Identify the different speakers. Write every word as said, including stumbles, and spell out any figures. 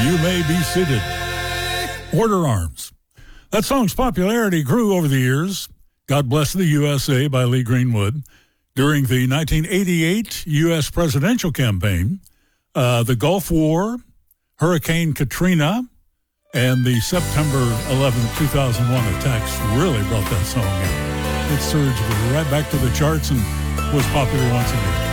Speaker 1: You May Be Seated. Order Arms. That song's popularity grew over the years. God Bless the U S A by Lee Greenwood. During the nineteen eighty-eight U S presidential campaign, uh, the Gulf War, Hurricane Katrina, and the September eleventh, two thousand one attacks really brought that song in. It surged right back to the charts and was popular once again.